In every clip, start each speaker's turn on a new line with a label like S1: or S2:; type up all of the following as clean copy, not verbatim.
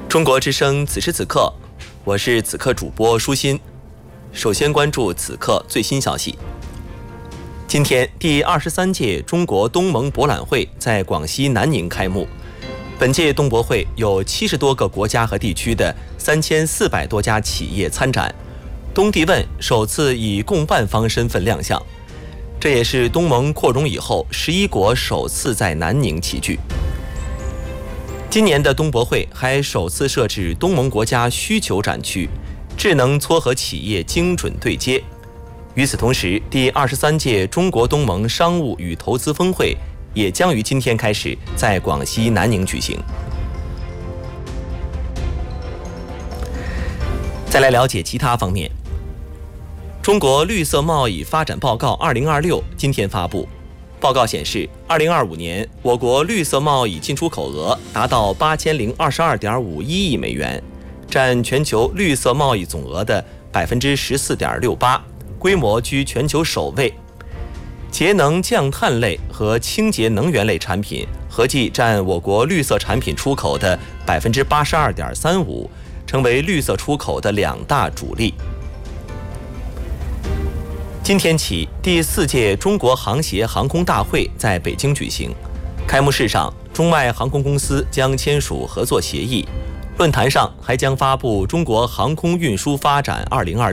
S1: 中国之声此时此刻，我是此刻主播舒心。首先关注此刻最新消息。今天，第23届中国东盟博览会在广西南宁开幕。本届东博会有70多个国家和地区的3400多家企业参展，东帝汶首次以共办方身份亮相，这也是东盟扩容以后11国首次在南宁齐聚。今年的东博会还首次设置东盟国家需求展区，智能撮合企业精准对接。与此同时，第23届中国东盟商务与投资峰会也将于今天开始在广西南宁举行。再来了解其他方面。中国绿色贸易发展报告2026今天发布。报告显示，2025年我国绿色贸易进出口额达到8022.51亿美元，占全球绿色贸易总额的14.68%，规模居全球首位。节能降碳类和清洁能源类产品合计占我国绿色产品出口的82.35%，成为绿色出口的2大主力。今天起，第4届中国航协航空大会在北京举行。开幕式上，中外航空公司将签署合作协议，论坛上还将发布《中国航空运输发展2026》。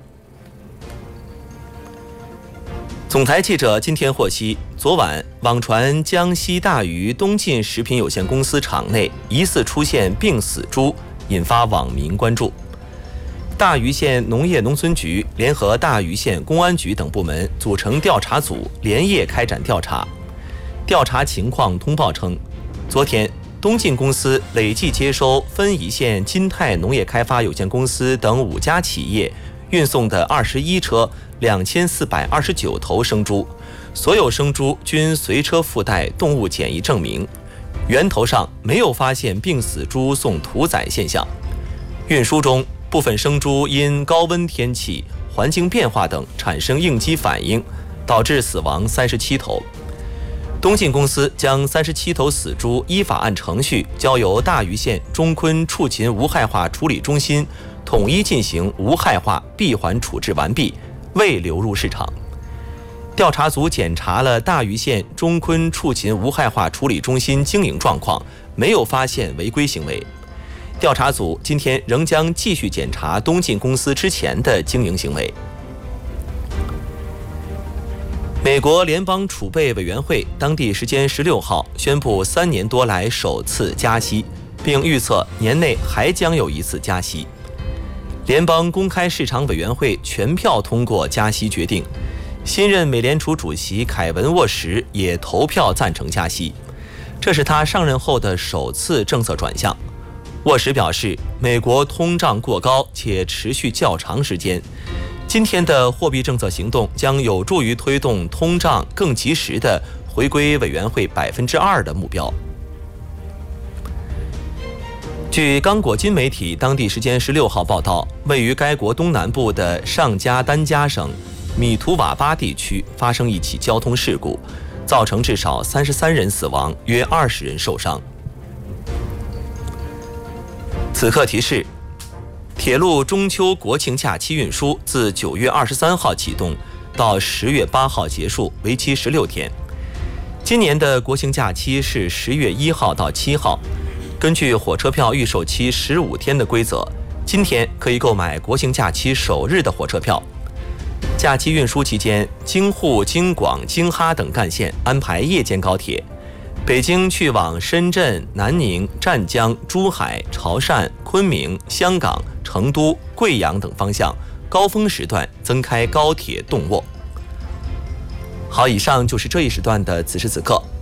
S1: 总台记者今天获悉，昨晚网传江西大余东晋食品有限公司厂内疑似出现病死猪，引发网民关注。大余县农业农村局联合大余县公安局等部门组成调查组，连夜开展调查。调查情况通报称，昨天东晋公司累计接收分宜县金泰农业开发有限公司等5家企业运送的21车2429头生猪，所有生猪均随车附带动物检疫证明，源头上没有发现病死猪送屠宰现象。运输中部分生猪因高温天气、环境变化等产生应激反应，导致死亡37头。东晋公司将37头死猪依法按程序交由大余县中昆畜禽无害化处理中心统一进行无害化闭环处置完毕，未流入市场。调查组检查了大余县中昆畜禽无害化处理中心经营状况，没有发现违规行为。调查组今天仍将继续检查东晋公司之前的经营行为。美国联邦储备委员会当地时间16号宣布3年多来首次加息，并预测年内还将有一次加息。联邦公开市场委员会全票通过加息决定，新任美联储主席凯文·沃什也投票赞成加息，这是他上任后的首次政策转向。沃什表示，美国通胀过高且持续较长时间，今天的货币政策行动将有助于推动通胀更及时地回归委员会2%的目标。据刚果金媒体当地时间16号报道，位于该国东南部的上加丹加省米图瓦巴地区发生一起交通事故，造成至少33人死亡，约20人受伤。此刻提示，铁路中秋国庆假期运输自9月23号启动，到10月8号结束，为期16天。今年的国庆假期是10月1号到7号。根据火车票预售期15天的规则，今天可以购买国庆假期首日的火车票。假期运输期间，京沪、京广、京哈等干线安排夜间高铁。北京去往深圳、南宁、湛江、珠海、潮汕、昆明、香港、成都、贵阳等方向高峰时段增开高铁动卧。好，以上就是这一时段的此时此刻。